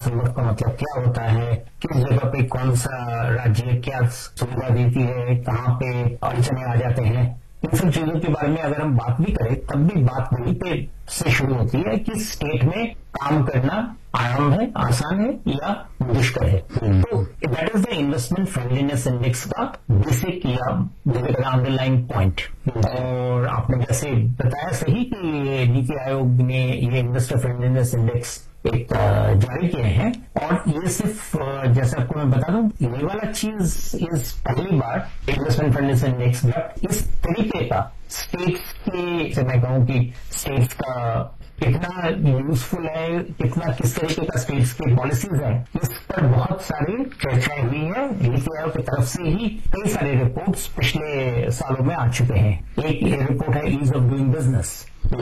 Framework का मतलब क्या होता है, किस जगह पे कौन सा राज्य क्या सुविधा देती है, कहाँ पे अड़चने आ जाते हैं, इन सब चीजों के बारे में अगर हम बात भी करें तब भी बात वहीं पे से शुरू होती है कि स्टेट में काम करना आराम है, आसान है या दुष्कर है। तो that is the investment friendliness index का बेसिक या अंडरलाइन पॉइंट। और आपने जैसे बताया सही कि ये नीति आयोग ने ये इन्वेस्टर फ्रेंडलीनेस इंडेक्स एक जारी किए हैं, और ये सिर्फ जैसे आपको मैं बता दूं, ये वाला चीज इस पहली बार इन्वेस्टमेंट फ्रेंडलीनेस इंडेक्स इस तरीके का स्टेट्स के से मैं कहूं कि स्टेट्स का कितना यूजफुल है, कितना किस तरीके का स्टेट्स की पॉलिसीज है, इस पर बहुत सारी चर्चाएं हुई है। नीति आयोग की तरफ से ही कई सारे रिपोर्ट्स पिछले सालों में आ चुके हैं। एक रिपोर्ट है ईज ऑफ डूइंग बिजनेस,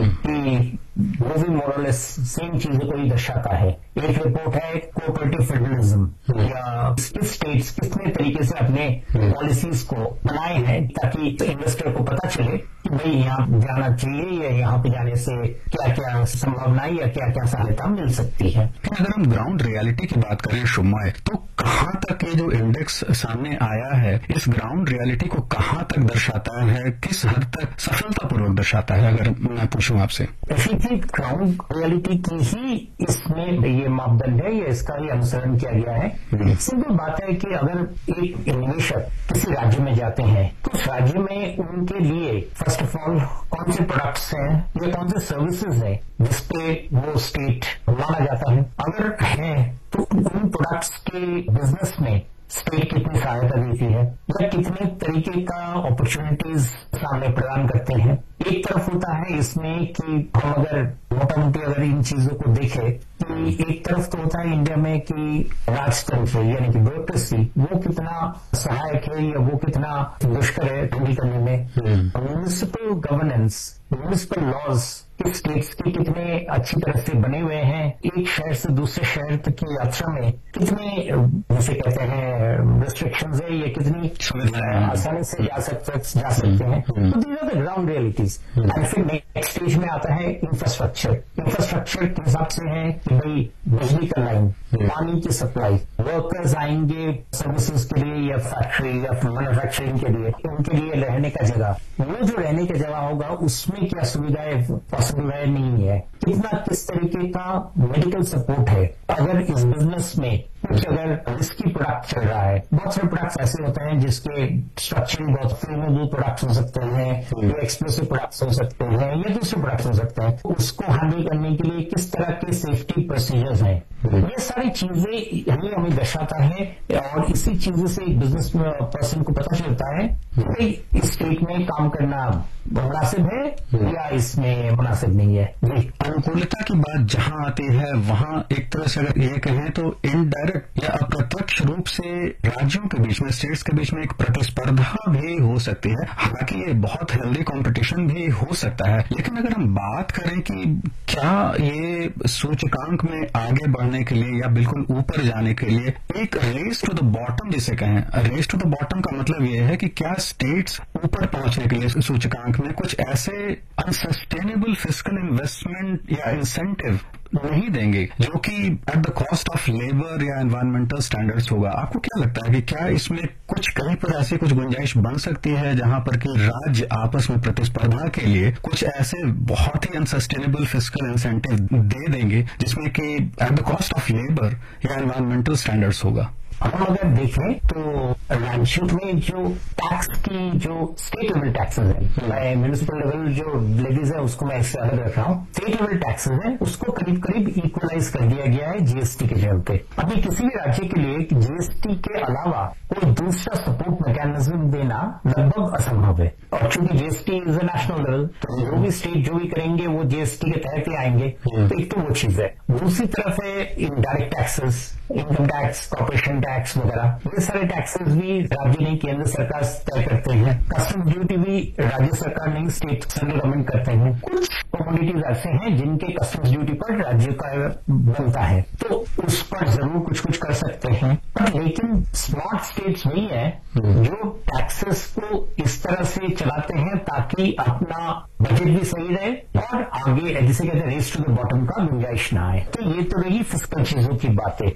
कि वो भी मोरलेस सेम चीजों को ही दर्शाता है। एक रिपोर्ट है कोऑपरेटिव फेडरलिज्म, या स्टेट्स कितने तरीके से अपने पॉलिसीज को बनाए हैं ताकि इन्वेस्टर को पता चले कि भाई यहाँ जाना चाहिए या यहाँ पे जाने से क्या क्या संभावनाएं या क्या क्या सहायता मिल सकती है। अगर हम ग्राउंड रियलिटी की बात करें शुमाय, तो कहाँ तक ये जो इंडेक्स सामने आया है, इस ग्राउंड रियलिटी को कहाँ तक दर्शाता है, किस हद तक सफलतापूर्वक दर्शाता है, अगर मैं पूछूं आपसे? ग्राउंड रियलिटी की ही इसमें ये मापदंड है, या इसका ही अनुसरण किया गया है। सिंपल बात है कि अगर एक निवेशक किसी राज्य में जाते हैं तो उस राज्य में उनके लिए फर्स्ट ऑफ ऑल कौन से प्रोडक्ट्स हैं या कौन से सर्विसेज हैं जिसपे वो स्टेट माना जाता है, अगर है तो उन प्रोडक्ट्स के बिजनेस में स्टेट कितनी सहायता देती है या कितने तरीके का अपॉर्चुनिटीज सामने प्रदान करते हैं। एक तरफ होता है इसमें कि हम अगर मोटा मोटी अगर इन चीजों को देखें कि एक तरफ तो होता है इंडिया में कि राजतंत्र यानी कि ब्यूरोक्रेसी वो कितना सहायक है या वो कितना दुष्कर है हैंडल करने में। म्यूनिसिपल गवर्नेंस, म्यूनिसिपल लॉज किस स्टेट्स के कितने अच्छी तरह से बने हुए हैं, एक शहर से दूसरे शहर तक की यात्रा में कितने जैसे कहते हैं रिस्ट्रिक्शंस है या कितनी आसानी से जा सकते हैं। तो these are the ground realities. And फिर नेक्स्ट स्टेज में आता है इंफ्रास्ट्रक्चर। इंफ्रास्ट्रक्चर के हिसाब से है कि भाई बिजली का लाइन, पानी की सप्लाई, वर्कर्स आएंगे सर्विसेज के लिए या फैक्ट्री या मैन्युफैक्चरिंग के लिए, उनके लिए रहने का जगह, वो जो रहने का जगह होगा उसमें क्या सुविधाएं पॉसिबल है नहीं है, कितना किस तरीके का मेडिकल सपोर्ट है, अगर इस बिजनेस में कुछ अगर रिस्की प्रोडक्ट चल रहा है। बहुत सारे प्रोडक्ट्स ऐसे होते हैं जिसके स्ट्रक्चरिंग बहुत फ्लेमेबल प्रोडक्ट्स हो सकते हैं या एक्सप्लोसिव प्रोडक्ट्स हो सकते हैं या दूसरे प्रोडक्ट्स हो सकते हैं, उसको हैंडल करने के लिए किस तरह के सेफ्टी प्रोसीजर्स हैं, ये सारी चीजें ये हमें दर्शाता है। और इसी चीजों से एक बिजनेस पर्सन को पता चलता है कि इस स्टेट में काम करना मुनासिब है या इसमें मुनासिब नहीं है। जी, अनुकूलता की बात जहां आती है वहां एक तरह से अगर ये कहें तो इनडायरेक्ट या अप्रत्यक्ष रूप से राज्यों के बीच में, स्टेट्स के बीच में एक प्रतिस्पर्धा भी हो सकती है। हालांकि ये बहुत हेल्दी कंपटीशन भी हो सकता है, लेकिन अगर हम बात करें कि क्या ये सूचकांक में आगे बढ़ने के लिए या बिल्कुल ऊपर जाने के लिए एक रेस टू द बॉटम जिसे कहें, रेस टू द बॉटम का मतलब ये है कि क्या स्टेट्स ऊपर पहुंचने के लिए सूचकांक में कुछ ऐसे अनसस्टेनेबल फिस्कल इन्वेस्टमेंट या इंसेंटिव नहीं देंगे जो कि at the cost of labour या एनवायरमेंटल स्टैंडर्ड्स होगा? आपको क्या लगता है कि क्या इसमें कुछ कहीं पर ऐसी कुछ गुंजाइश बन सकती है जहां पर कि राज्य आपस में प्रतिस्पर्धा के लिए कुछ ऐसे बहुत ही अनसस्टेनेबल फिस्कल इंसेंटिव दे देंगे जिसमें कि at the cost of labour या एनवायरमेंटल स्टैंडर्ड्स होगा? हम अगर देखें तो राज्यों में जो टैक्स की जो स्टेट लेवल टैक्सेस है, मैं म्यूनिसिपल लेवल जो लेवीज है उसको मैं इससे अलग रख रहा हूँ, स्टेट लेवल टैक्सेस है उसको करीब करीब इक्वलाइज कर दिया गया है जीएसटी के जगह पे। अभी किसी भी राज्य के लिए जीएसटी के अलावा कोई दूसरा सपोर्ट मैकेनिज्म देना लगभग असंभव है। और चूंकि GST is a national level, तो जो भी स्टेट जो भी करेंगे वो जीएसटी के तहत ही आएंगे। तो एक तो वो चीज है। दूसरी तरफ है indirect taxes, income tax, corporation tax वगैरह, ये सारे टैक्सेस भी राज्य नहीं केंद्र सरकार तय करते हैं। कस्टम्स ड्यूटी भी राज्य सरकार नहीं स्टेट सेंट्रल गवर्नमेंट करते हैं। कुछ कमोडिटीज ऐसे हैं जिनके कस्टम्स ड्यूटी पर राज्य का बनता है, तो उस पर जरूर कुछ कुछ कर सकते हैं। लेकिन स्मार्ट स्टेट्स वही है जो टैक्सेस को इस तरह से चलाते हैं ताकि अपना बजट भी सही रहे और आगे जिसे कहते हैं रेस टू द बॉटम का गुंजाइश ना आए। तो ये तो रही फिस्कल चीजों की बातें।